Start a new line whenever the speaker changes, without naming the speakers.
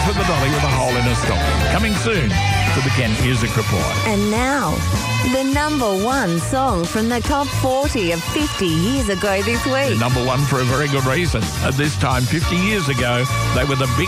for the dolly with a hole in her stocking. Coming soon to the Kent Music Report.
And now, the number one song from the top 40 of 50 years ago this week.
Number one for a very good reason. At this time, 50 years ago, they were the big